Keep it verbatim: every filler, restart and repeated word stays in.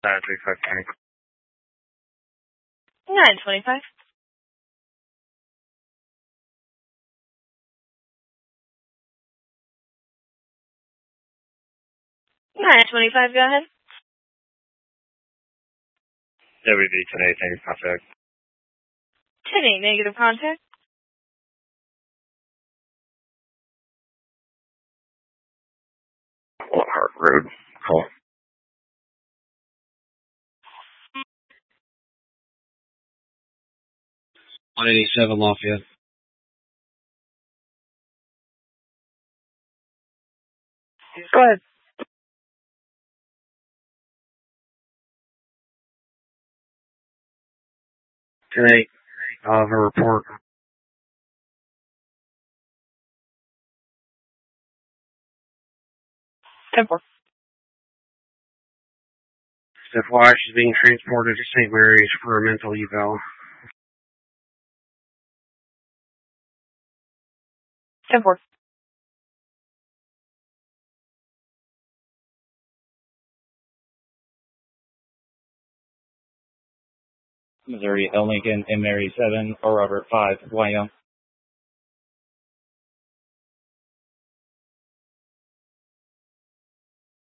nine twenty-five County. nine twenty-five. nine twenty-five, go ahead. W B ten eight, negative contact. ten eight, negative contact. Lockhart Road, call. one eighty-seven Lafayette. Go ahead. ten eight, I'll have a report. ten four. Steph Y, she's being transported to Saint Mary's for a mental eval. ten four. Missouri, L. Lincoln, M. Mary seven, or Robert five, Y M.